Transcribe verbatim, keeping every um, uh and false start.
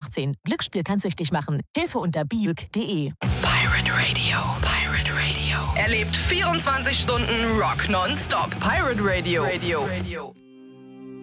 achtzehn. Glücksspiel kann süchtig machen. Hilfe unter biuk punkt de. Pirate Radio. Pirate Radio. Erlebt vierundzwanzig Stunden Rock nonstop. Pirate Radio. Radio. Radio.